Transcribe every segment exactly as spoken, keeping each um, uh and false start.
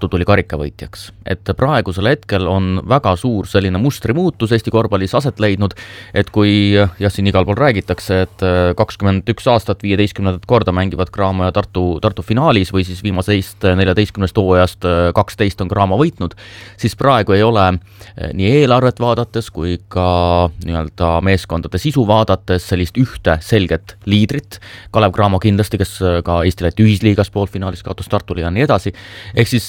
Tartu tuli karikavõitjaks. Et praegusel hetkel on väga suur selline mustrimuutus Eesti korvpallis aset leidnud, et kui, jah, siin igal pool räägitakse, et kakskümmend üks aastat viieteistkümnendat korda mängivad Graamo ja Tartu, Tartu finaalis või siis viimaseist neljateistkümnest hooajast kaksteist on Graamo võitnud, siis praegu ei ole nii eelarvet vaadates kui ka nii-öelda meeskondade sisu vaadates sellist ühte selget liidrit. Kalev Cramo kindlasti, kes ka Eesti-Läti ühisliigas poolfinaalis kaotas Tartule ja nii edasi. Ehk siis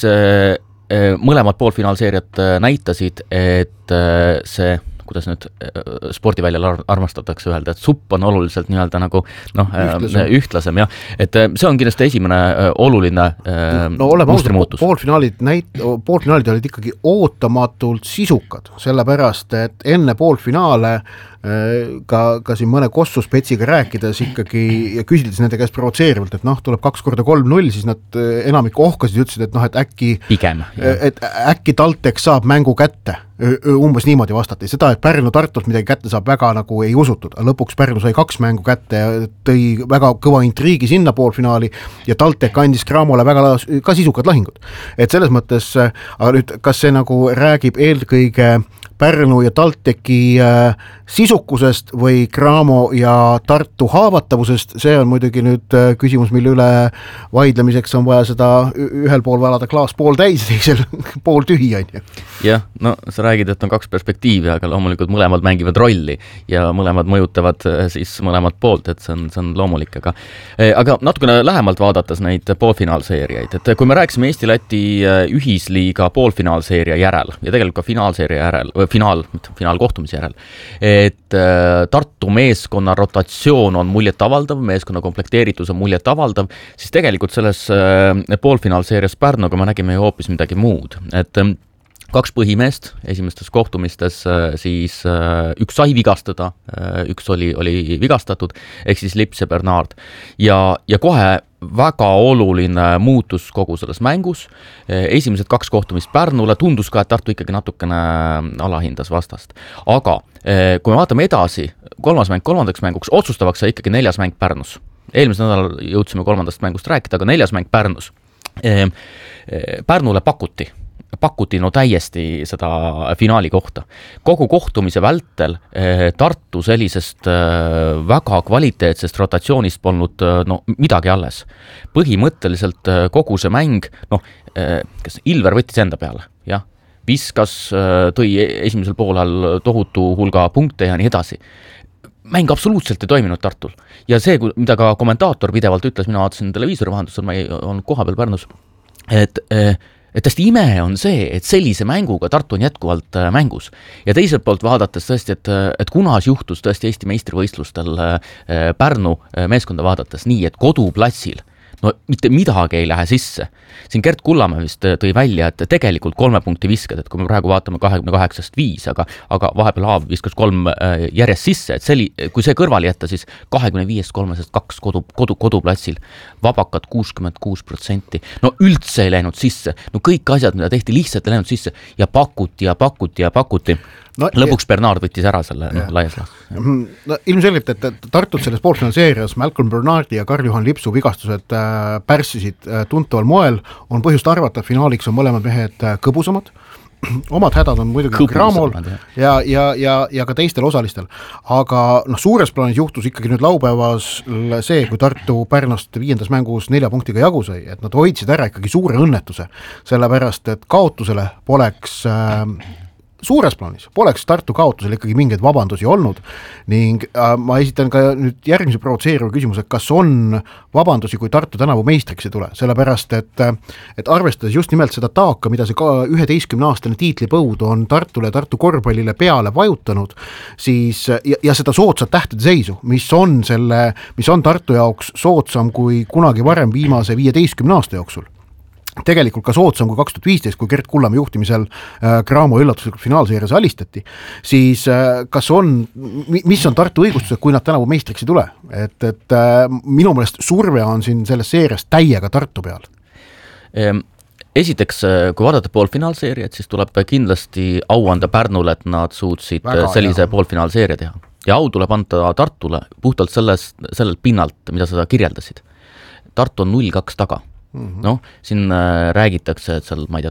mõlemad poolfinaalseeriad näitasid, et see, kuidas nüüd spordiväljal armastatakse öelda, et supp on oluliselt nii-öelda nagu noh, ühtlasem, ühtlasem ja et see on kindlasti esimene oluline no, mustrimuutus. Poolfinaalid, näit, poolfinaalid olid ikkagi ootamatult sisukad, sellepärast, et enne poolfinaale ka, ka siin mõne kossuspetsiga rääkides ikkagi ja küsides nende käest provotseerivalt, et noh, tuleb kaks korda kolm null, siis nad enamik ohkasid ja ütlesid, et noh, et äkki pigem, et äkki TalTech saab mängu kätte, umbes niimoodi vastati. Seda, et Pärnu Tartult midagi kätte saab, väga nagu ei usutud. Lõpuks Pärnu sai kaks mängu kätte ja tõi väga kõva intriigi sinna poolfinaali ja TalTech andis Cramole väga ka sisukad lahingud. Et selles mõttes, aga nüüd, kas see nagu räägib eelkõige Pärnu ja TalTechi äh, sisukusest või Cramo ja Tartu haavatavusest, see on muidugi nüüd äh, küsimus, mille üle vaidlemiseks on vaja seda ühel pool valada klaas pool täis, teisel pool tühi on ju. Jah, no sa räägid, et on kaks perspektiivi, aga loomulikult mõlemad mängivad rolli ja mõlemad mõjutavad siis mõlemad poolt, et see on, see on loomulik, aga, aga natukene lähemalt vaadates neid poolfinaalseeriaid, et kui me rääksime Eesti-Läti ühisliiga poolfinaalseeria järel ja tegelikult ka finaalseeria järel, finaal, finaalkohtumise järel, et Tartu meeskonna rotatsioon on muljetavaldav, meeskonna komplekteeritus on muljetavaldav, siis tegelikult selles poolfinaalseerias Pärnuga me nägime ju hoopis midagi muud, et kaks põhimeest esimestes kohtumistes siis üks sai vigastada, üks oli, oli vigastatud, ehk siis Lips ja Bernard. Ja, ja kohe väga oluline muutus kogu selles mängus. Esimesed kaks kohtumist Pärnule tundus ka, et Tartu ikkagi natukene alahindas vastast. Aga kui me vaatame edasi, kolmas mäng kolmandaks mänguks, otsustavaks sai ikkagi neljas mäng Pärnus. Eelmisel nädalal jõudsime kolmandast mängust rääkida, aga neljas mäng Pärnus. Pärnule pakuti. pakuti no täiesti seda finaali kohta. Kogu kohtumise vältel eh, Tartu sellisest eh, väga kvaliteetsest rotatsioonist polnud eh, no, midagi alles. Põhimõtteliselt eh, kogu see mäng, noh, eh, kes Ilver võttis enda peale, jah, viskas, eh, tõi esimesel poolel tohutu hulga punkte ja nii edasi. Mäng absoluutselt ei toiminud Tartul. Ja see, mida ka kommentaator pidevalt ütles, mina vaatasin televiisori vahendusel, ma ei olnud kohapeal Pärnus, et eh, et tästi ime on see, et sellise mänguga Tartu on jätkuvalt mängus. Ja teiselt poolt vaadates tõesti, et, et kunas juhtus tõesti Eesti meistrivõistlustel Pärnu meeskonda vaadates nii, et koduplatsil no mitte midagi ei lähe sisse. Siin Gert Kullamäe vist tõi välja, et tegelikult kolme punkti viskad, et kui me praegu vaatame kakskümmend kaheksast viis, aga, aga vahepeal Haav viskas kolm järjest sisse, et see oli, kui see kõrvali jätta, siis kakskümmend viiest kolmesest kaks kodu, kodu, koduplatsil, vabakad kuuskümmend kuus protsenti. No üldse ei läinud sisse, no kõik asjad, mida tehti, lihtsalt ei läinud sisse ja pakuti ja pakuti ja pakuti. No, lõpuks Bernard võttis ära selle no, laias laas. No, ilmselgelt, et Tartut selles poolfinaalseerias Malcolm Bernardi ja Karl-Juhan Lipsu vigastused äh, pärssisid äh, tuntaval moel, on põhjust arvata, et finaaliks on mõlemad mehed äh, kõbusamad. Omad hädad on muidugi Cramol ja, ja, ja, ja ka teistel osalistel, aga no, suures plaanis juhtus ikkagi nüüd laupäevas see, kui Tartu Pärnust viiendas mängus nelja punktiga jagu sai, et nad hoidsid ära ikkagi suure õnnetuse, sellepärast, et kaotusele poleks äh, suures plaanis, poleks Tartu kaotusel ikkagi mingeid vabandusi olnud ning äh, ma esitan ka nüüd järgmise provotseeriva küsimuse, kas on vabandusi, kui Tartu tänavu meistriks ei tule, sellepärast, et, et arvestades just nimelt seda taaka, mida see ka üheteistkümne aastane tiitlipõud on Tartule ja Tartu korvpallile peale vajutanud, siis ja, ja seda soodsat tähtede seisu, mis on, selle, mis on Tartu jaoks soodsam kui kunagi varem viimase viieteistkümne aasta jooksul. Tegelikult ka soodsam kui kaks tuhat viisteist, kui Gert Kullamäe juhtimisel äh, Cramo üllatuslikult finaalseerias alistati, siis äh, kas on, mis on Tartu õigustused, kui nad tänavu meistriks ei tule? Et, et äh, minu meelest surve on siin selles seerias täiega Tartu peal. Esiteks, kui vaadata poolfinaalseeriat, siis tuleb kindlasti au anda Pärnule, et nad suutsid Väga, sellise jah. poolfinaalseeria teha. Ja au tuleb anda Tartule puhtalt sellest, sellelt pinnalt, mida sa kirjeldasid. Tartu on null kaks taga. Mm -hmm. noh, siin äh, räägitakse, et seal, ma ei tea,